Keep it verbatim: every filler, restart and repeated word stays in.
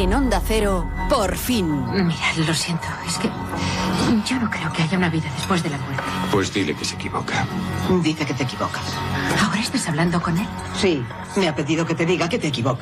En Onda Cero, por fin. Mira, lo siento, es que yo no creo que haya una vida después de la muerte. Pues dile que se equivoca. Dice que te equivocas. ¿Ahora estás hablando con él? Sí, me ha pedido que te diga que te equivocas.